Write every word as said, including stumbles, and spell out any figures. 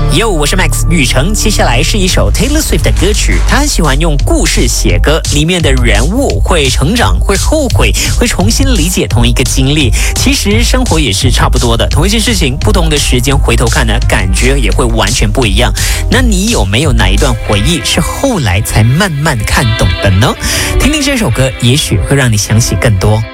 哟，我是 Max 雨成，接下来是一首 Taylor Swift 的歌曲。他很喜欢用故事写歌，里面的人物会成长，会后悔，会重新理解同一个经历。其实生活也是差不多的，同一件事情，不同的时间回头看呢，感觉也会完全不一样。那你有没有哪一段回忆是后来才慢慢看懂的呢？听听这首歌，也许会让你想起更多。